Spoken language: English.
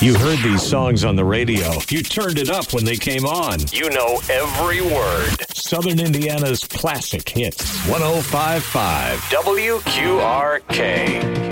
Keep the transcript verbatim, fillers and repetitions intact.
You heard these songs on the radio. You turned it up when they came on. You know every word. Southern Indiana's classic hits. one oh five point five W Q R K.